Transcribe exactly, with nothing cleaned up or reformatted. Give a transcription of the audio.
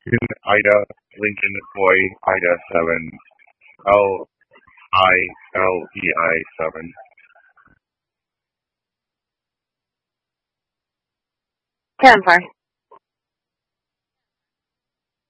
Lincoln, Ida, Lincoln, Boy, Ida, seven, L I L E I, seven. ten four.